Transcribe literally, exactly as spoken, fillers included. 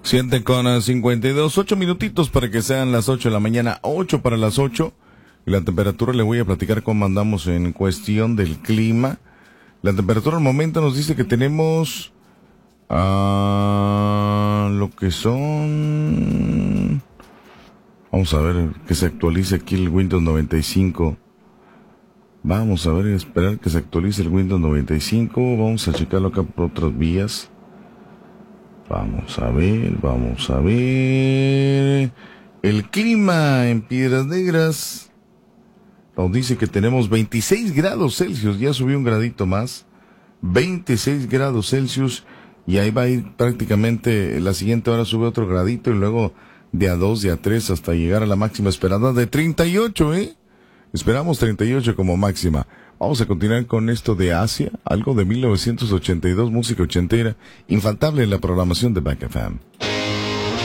Siete con cincuenta y dos, ocho minutitos para que sean las ocho de la mañana, ocho para las ocho. Y la temperatura, le voy a platicar cómo andamos en cuestión del clima. La temperatura al momento nos dice que tenemos ah, lo que son... Vamos a ver que se actualice aquí el Windows noventa y cinco. Vamos a ver, esperar que se actualice el Windows noventa y cinco. Vamos a checarlo acá por otras vías. Vamos a ver, vamos a ver. El clima en Piedras Negras nos dice que tenemos veintiséis grados Celsius. Ya subió un gradito más. veintiséis grados Celsius. Y ahí va a ir prácticamente, la siguiente hora sube otro gradito. Y luego de a dos, de a tres, hasta llegar a la máxima esperada de treinta y ocho, ¿eh? Esperamos treinta y ocho como máxima. Vamos a continuar con esto de Asia, algo de mil novecientos ochenta y dos, música ochentera, infaltable en la programación de Back F M.